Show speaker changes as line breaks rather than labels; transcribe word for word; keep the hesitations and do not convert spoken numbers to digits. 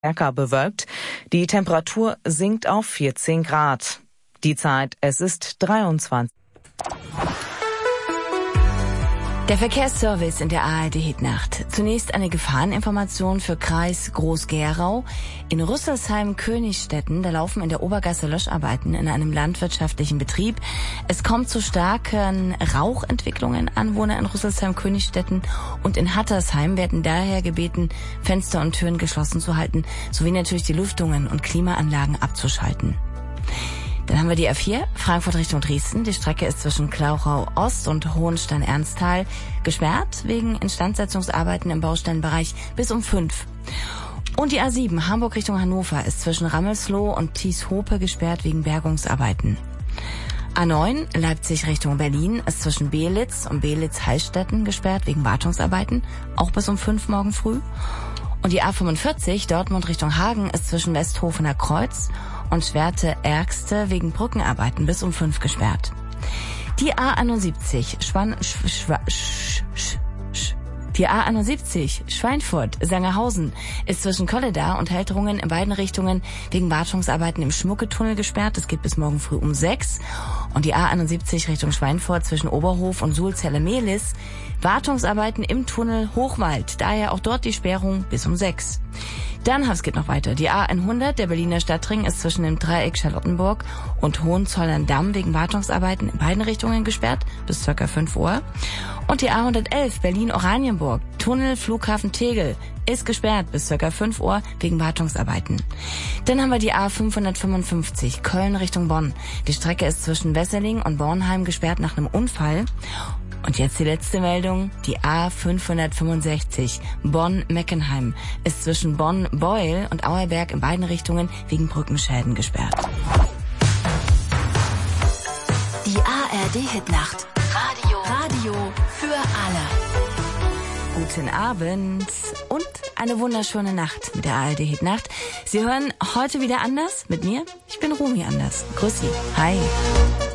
stärker bewölkt. Die Temperatur sinkt auf vierzehn Grad. Die Zeit, es ist dreiundzwanzig.
Der Verkehrsservice in der A R D-Hitnacht. Zunächst eine Gefahreninformation für Kreis Groß-Gerau. In Rüsselsheim-Königstetten, da laufen in der Obergasse Löscharbeiten in einem landwirtschaftlichen Betrieb. Es kommt zu starken Rauchentwicklungen. Anwohner in Rüsselsheim-Königstetten und in Hattersheim werden daher gebeten, Fenster und Türen geschlossen zu halten, sowie natürlich die Lüftungen und Klimaanlagen abzuschalten. Dann haben wir die A vier, Frankfurt Richtung Dresden. Die Strecke ist zwischen Klauchau Ost und Hohenstein-Ernsthal gesperrt, wegen Instandsetzungsarbeiten im Bausteinbereich bis um fünf. Und die A sieben, Hamburg Richtung Hannover, ist zwischen Rammelsloh und Thieshope gesperrt wegen Bergungsarbeiten. A neun, Leipzig Richtung Berlin, ist zwischen Belitz und Belitz-Heilstätten gesperrt wegen Wartungsarbeiten, auch bis um fünf morgen früh. Und die A fünfundvierzig, Dortmund Richtung Hagen, ist zwischen Westhofener Kreuz und Schwerte-Ergste wegen Brückenarbeiten bis um fünf gesperrt. Die A einundsiebzig, Schwan, sch, sch, sch, sch, sch, die A einundsiebzig, Schweinfurt-Sangerhausen, ist zwischen Kolleda und Helterungen in beiden Richtungen wegen Wartungsarbeiten im Schmucketunnel gesperrt. Das geht bis morgen früh um sechs. Und die A einundsiebzig Richtung Schweinfurt zwischen Oberhof und Sulzelle-Mehlis, Wartungsarbeiten im Tunnel Hochwald, daher auch dort die Sperrung bis um sechs. Dann, es geht noch weiter. Die A hundert, der Berliner Stadtring, ist zwischen dem Dreieck Charlottenburg und Hohenzollern-Damm wegen Wartungsarbeiten in beiden Richtungen gesperrt, bis ca. fünf Uhr. Und die A hundertelf, Berlin-Oranienburg, Tunnel Flughafen Tegel, ist gesperrt bis ca. fünf Uhr wegen Wartungsarbeiten. Dann haben wir die A fünfhundertfünfundfünfzig, Köln Richtung Bonn. Die Strecke ist zwischen Wesseling und Bornheim gesperrt nach einem Unfall. Und jetzt die letzte Meldung, die A fünfhundertfünfundsechzig, Bonn-Meckenheim, ist zwischen Bonn-Beuel und Auerberg in beiden Richtungen wegen Brückenschäden gesperrt.
Die A R D-Hitnacht. Radio. Radio für alle.
Guten Abend und eine wunderschöne Nacht mit der A R D-Hitnacht. Sie hören heute wieder anders mit mir. Ich bin Rumi Anders. Grüß Sie. Hi.